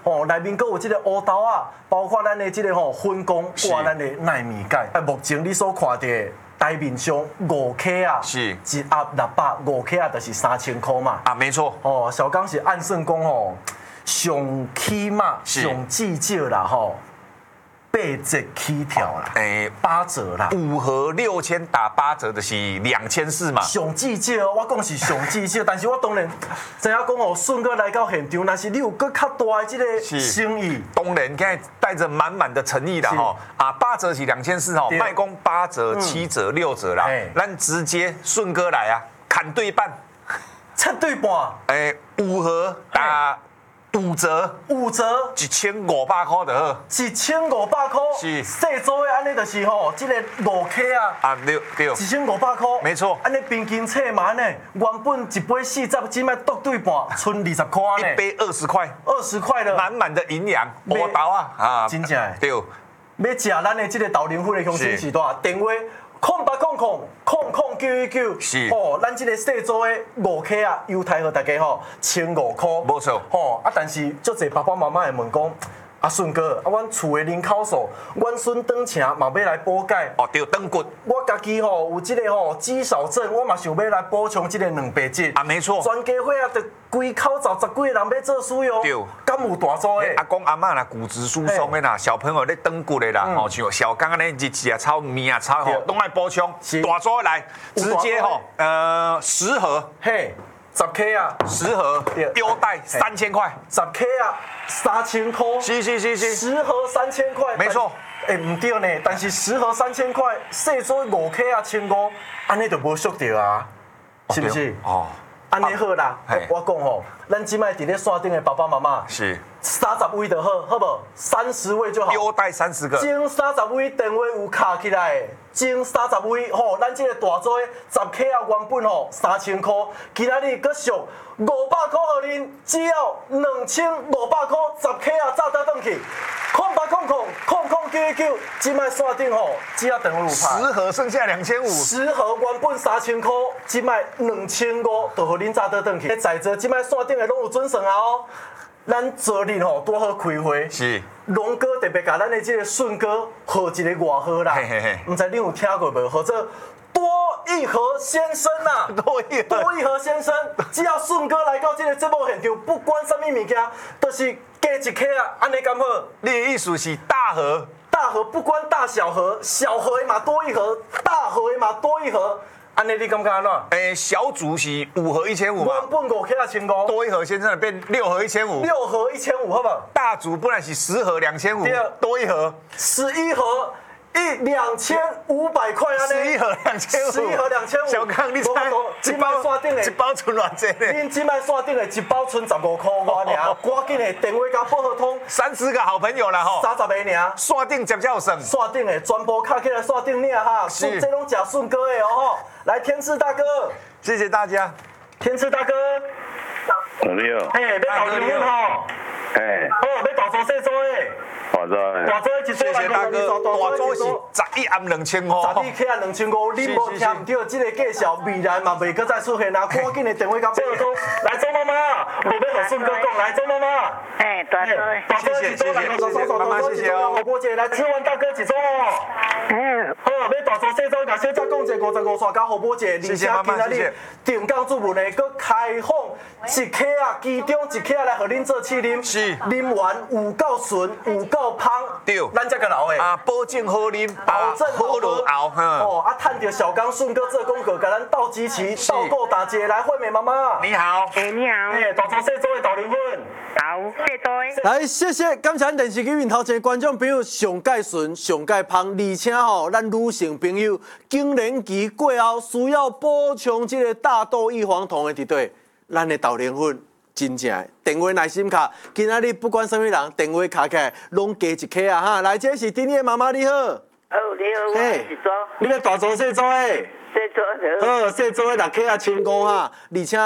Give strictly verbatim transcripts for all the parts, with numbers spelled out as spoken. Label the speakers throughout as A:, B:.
A: 吼，内面阁有即个乌豆啊，包括咱的即个吼粉浆挂咱的纳米钙。啊，目前你所看到的台面上五克啊，
B: 是
A: 一盒六百，五克啊，就是三千块嘛。
B: 啊，没错。
A: 哦，小刚是按算讲吼，上起码上至少啦吼。八折起跳啦，诶、欸，八折啦，
B: 五盒六千打八折的是两千四嘛。
A: 上至少，我讲是上至少，但是我当然知影讲哦，顺哥来到现场，但是你有搁较大的这个生意，
B: 当然现在带着满满的诚意的哈啊，八折是两千四哈，卖公八折、七折、六折啦，咱直接顺哥来啊，砍对半，
A: 七对半，
B: 诶、欸，五盒打。五折，
A: 五折，
B: 一千五百块就好。
A: 一千五百块，是细组的安尼就是吼，这个五克啊，
B: 啊对对，
A: 一千五百块，
B: 没错。
A: 安尼平均册嘛安尼，原本一杯四十，只卖剁对半，剩二十块呢。
B: 一杯二十块，
A: 二十块了，
B: 满满的营养，乌豆啊啊，
A: 真正的。
B: 对，
A: 要食咱的这个豆奶粉的乡亲时代，电话。空八空空空空九一九，
B: 是
A: 哦，咱这个细组的五克啊，优待予大家吼，千五块，
B: 没错，
A: 吼啊，但是足侪爸爸妈妈会问讲，啊顺哥，啊，阮厝的人口数，阮孙长请嘛要来补钙，
B: 哦，对，长骨，
A: 我家己吼有这个吼肌少症，我嘛想要来补充这个蛋白质，
B: 啊，没错，
A: 全家伙啊，得规口罩十几个人要做使用，
B: 对，
A: 敢有大组的？
B: 阿公阿嬷啦，骨质疏松的啦，小朋友咧长骨的啦，吼，像小刚安尼日子啊，炒面啊，炒吼，拢爱补充，大组来，直接吼，呃，十盒，
A: 嘿。十克啊，
B: 十盒优待三千块，
A: 十克啊，三千块，
B: 是是是是，
A: 十盒三千块，
B: 没错。
A: 哎，唔对呢，但是十盒三千块，细做五克啊，千五，安尼就无俗掉啊，是不是？哦，安尼好啦，我讲吼，咱即摆伫咧线顶的爸爸妈妈
B: 是
A: 三十位就好，好不？三十位就好，
B: 优待三十个，
A: 前三十位电话有卡起来的。前三十位吼，咱这个大组的十克啊，原本吼三千块，今仔日搁俗五百块互恁，只要两千五百块，十克啊，早倒转去，空八空空空空九一九，即摆线顶吼，只要电话有拍，
B: 十盒剩下两千五，
A: 十盒原本三千块，即摆两千五，就互恁早倒转去。在座即摆线顶的拢有准算啊哦。咱昨日吼拄好开会，
B: 是
A: 龙哥特别甲咱的这个顺哥号一个外号啦，唔知你有听过无？或者多益和先生呐，
B: 多益
A: 多益和先生，只要顺哥来到这个节目现场，不管什么物件，都是加一克啊，安尼敢好？
B: 你的意思是大盒，
A: 大盒不管大小盒，小盒的嘛多一盒，大盒的嘛多一盒。安尼你感觉安怎？
B: 诶，小组是五盒一千五嘛，
A: 原本五克啊千五，
B: 多一盒先生变六盒一千五，
A: 六盒一千五，好不好？
B: 大组不然是十盒两千五，多一盒
A: 十一盒一两千五百块啊！
B: 十一盒两千五，
A: 十一盒两千五。
B: 小康，你猜
A: 一包线顶的，
B: 一包存偌济呢？
A: 恁即摆线顶的一包存十五块外尔，赶紧的电话甲报号通，
B: 三十个好朋友啦吼，
A: 三十个尔，
B: 线顶接叫省，
A: 线顶的全部卡起来线顶领哈，顺这拢食顺哥的哦吼。来，天赐大哥，
B: 谢谢大家。
A: 天赐大哥，
C: 你好，
A: 嘿，要豆牛粉吼，
C: 嘿，
A: 好，要大组细组的。
C: 大组的，
A: 大组的一组
B: 来讲，大组是十一暗两千五，
A: 十一克啊两千五，你无听唔到这个介绍，未来嘛袂搁再出现啊！赶紧的电话甲报通，来周妈妈，无要和顺哥讲，来周妈妈，
D: 哎，大组，
A: 大组一组，来大组
B: 妈妈谢谢哦，
A: 何伯姐来吃完大哥一组哦，
D: 嗯，
A: 好，要大组细组，甲小姐讲者五十五刷加何伯姐，而且今仔日定岗主妇呢，搁开放一克啊，其中一克啊来和恁做试啉，
B: 是，
A: 啉完有够纯，有够香，
B: 对，
A: 咱才个留的
B: 啊，保证好啉，
A: 保证
B: 好落后，
A: 哦，啊，趁着小刚顺哥做功课，甲咱倒支持，倒够大姐来惠美妈妈，
B: 你好，
D: 哎，你好，
A: 哎，大组细组的豆奶粉，
D: 好，谢多。
A: 来，谢谢，感谢咱电视机面头前观众朋友上介顺、上介芳，而且吼，咱女性朋友更年期过后需要补充这个大豆异黄酮的，伫对，咱的豆奶粉。真正的电话耐心卡，今仔日不管什么人，电话卡起来拢加一克啊哈！来，这是丁丽的妈妈，你好。
D: 哦，你好，我是做。
A: 你要大组细组的。
D: 细组的。
A: 好，细组的六克啊，千五哈，而且哦，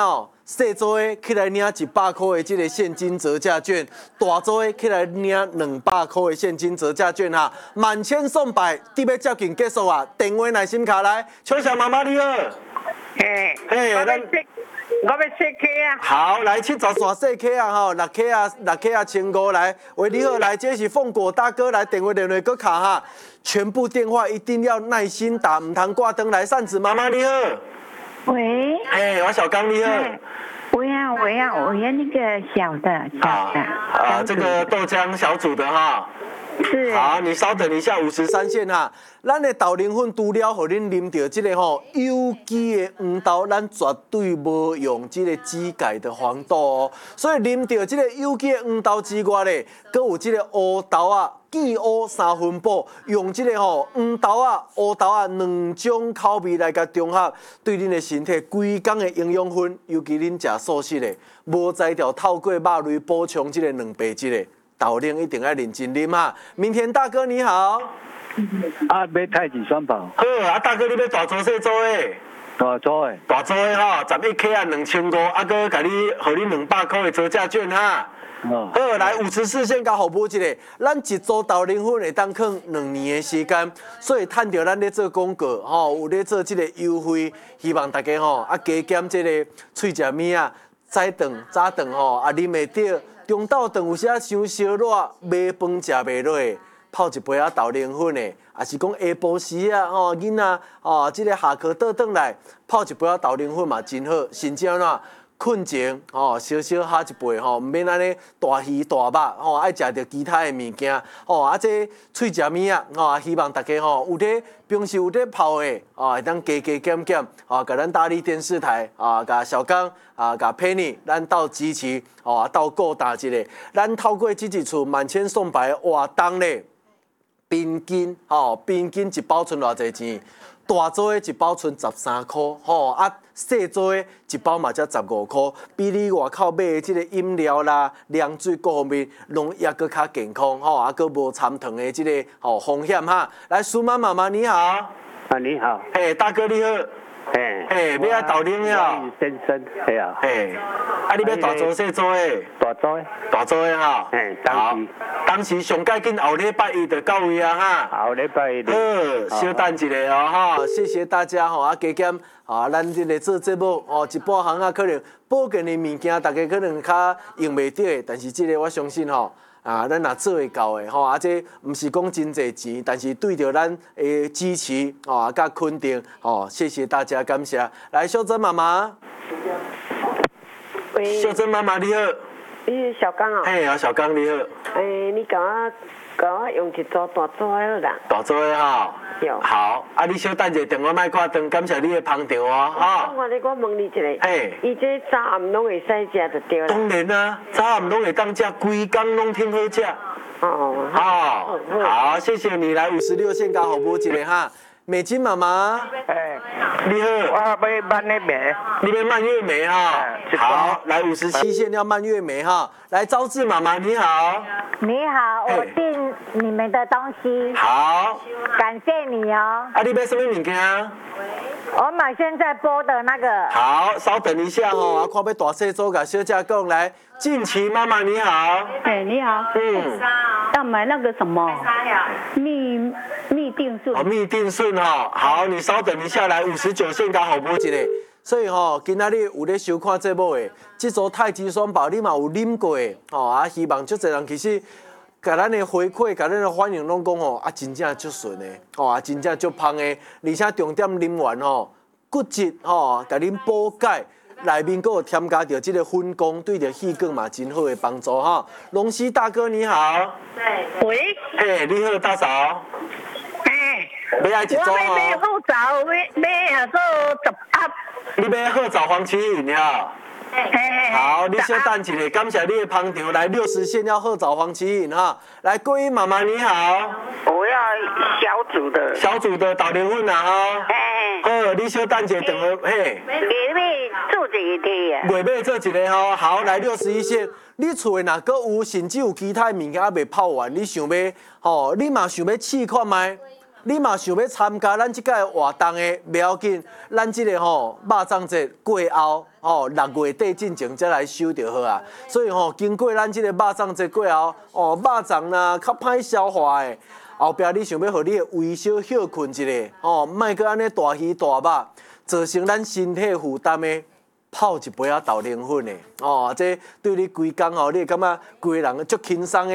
A: 小组的起来领一百块的这个现金折价券，大组的起来领两百块的现金折价券哈，满千送百，准备接近结束啊！电话来心卡来，秋霞妈妈你好，
D: 嘿，
A: 嘿，
D: 我要
A: 咱
D: 说，我要说客啊。
A: 好，来七十线四 K 啊吼，六 K 啊，六 K 啊，千五来，喂你好，来，这是凤果大哥来电话连连个卡哈，全部电话一定要耐心打，唔通挂灯来，扇子妈妈你好，
E: 喂，
A: 哎，我小刚你好。
E: 我要我要我要那个小的小
A: 啊
E: 的
A: 啊，这个豆浆小组的哈。
E: 是
A: 好，你稍等一下，五十三线哈。咱的豆奶粉除了互恁啉到这个吼有机的黄豆，咱绝对无用这个指甲的黄豆哦。所以啉到这个有机的黄豆之外咧，佮有这个乌豆啊。健乌三分补，用这个吼黄豆啊、乌豆啊两种口味来甲中和，对恁的身体规工的营养分，尤其恁食素食的，无材料透过肉类补充这个蛋白质的，豆奶一定要认真啉哈。明天大哥你好，
F: 啊，买太极双跑，
A: 好啊，大哥你要大做小做诶？
F: 大做诶，
A: 大做诶吼，十一 K 啊两千五，啊哥甲你，互你两百块的折价券哈。
F: 哦，
A: 好，来五十四线甲服务一个，咱一组豆奶粉会当放两年的时间，所以趁着咱咧做广告，吼有咧做这个优惠，希望大家吼啊加减这个脆食面啊，早顿早顿吼啊啉袂着，中昼顿有时啊伤烧热，买饭食袂落，泡一杯啊豆奶粉的，也是讲下晡时啊吼囡仔哦，这个下课倒转来泡一杯啊豆奶粉嘛真好，甚至安怎？困前吼，小小喝一杯吼，毋免安尼大鱼大肉吼，爱食着其他的物件吼。啊，这脆食面啊吼，希望大家吼有咧平时有咧泡的啊，会当加加减减啊，甲咱大力电视台啊，甲小刚啊，甲 Penny， 咱斗支持哦，斗顾大一个，咱透过这一次满千送百的活动咧，平均吼，平均一包剩偌济钱？大组的一包剩十三块，吼啊，小组的一包嘛才十五块，比你外口买的这个饮料啦、凉水各方面，拢也搁较健康，吼啊，搁无参糖的这个吼风险哈。来，苏妈妈妈你好，
F: 啊你好，
A: 嘿，大哥你好，
F: 嘿，
A: 嘿，要爱豆奶啊，
F: 先生，系啊，
A: 嘿，啊你要大组小组的，
F: 大做诶，
A: 大组的哈，
F: 嘿，当时
A: 当时上届紧后礼拜一就到位啊哈。
F: 后礼拜日，
A: 好，稍等一下哦哈，谢谢大家吼，啊加减啊，咱这个做节目哦，一半行啊，可能保健的物件，大家可能较用袂到的，但是这个我相信吼，啊，咱若做会到的吼，啊这毋是讲真侪钱，但是对着咱的支持哦，甲肯定哦，谢谢大家，感谢。来，秀珍妈妈，
D: 喂，
A: 秀珍妈妈你好，
D: 你是小刚啊？
A: 嘿，啊小刚你好，
D: 诶，你甲我甲我用一组大组的好啦。
A: 大做的哈。
D: 对。
A: 好，啊，你稍等一下，电话莫挂断，感谢你的捧场哦，哈。
D: 我咧，我问你一个，
A: 嘿，
D: 伊这早暗拢会使食就对啦。
A: 当然啊，早暗拢会当食，规工拢挺好食。
D: 哦。
A: 好，好，谢谢你来五十六线加服务一个哈。美金妈妈，
F: 诶，
A: 你好，
F: 我要慢那梅，
A: 你要蔓越莓哈。
F: 哎
A: 好，来五十七线要蔓越莓哈。来，招致妈妈你好。
E: 你好，
A: 哎
E: 我订你们的东西，
A: 好，
E: 感谢你哦。
A: 啊，你买什么物件？
E: 我买现在播的那个，
A: 好，稍等一下哈，啊，看要大细组甲小姐讲来。近期妈妈你好。
G: 哎，你好，
A: 嗯。
G: 要买那个什么蜜蜜定顺
A: 哦，蜜定顺哈，好，你稍等一下，来五十九线加服务一个。所以吼，今仔日有咧收看节目的，这组太极双宝你嘛有啉过的，吼啊，希望足侪人其实，甲咱的回馈，甲咱的反应拢讲吼，啊，真正足顺的，吼啊，真正足芳的，而且重点啉完吼，骨质吼，甲恁补钙。内面佫有添加着这个粉光，对着气管嘛真好的帮助哈。龙溪大哥你好，
D: 对。喂。
A: 嘿，你好大嫂。
D: 嘿。
A: 要爱一组
D: 我要买
A: 哦。
D: 好枣，买买啊个十盒。
A: 你买好枣黄芪饮料。
D: 嘿。
A: 好，你稍等一下，感谢你的捧场。来六十线要喝枣黄芪饮哈。来，桂英妈妈你好。
D: 我要小组的。
A: 小组的豆奶粉啊哈。
D: 嘿。
A: 好，你稍等一下，等下嘿。
D: 月尾做一个啊。
A: 月尾做一个吼，好，来六十一线。你厝的若阁有，甚至有其他的物件还未泡完，你想要吼，你嘛想要试看卖？你嘛想要参加咱即届活动的，不要紧，咱即个吼肉粽节过后，吼哦，六月底进前才来收就好啊。所以吼、哦，经过咱这个肉粽节过后，哦，肉粽啦较歹消化的，后壁你想要互你的胃小休困一下，哦，莫搁安尼大鱼大肉，造成咱身体负担的。泡一杯啊豆奶粉的，哦，这对你规工哦，你会感觉规人足轻松的。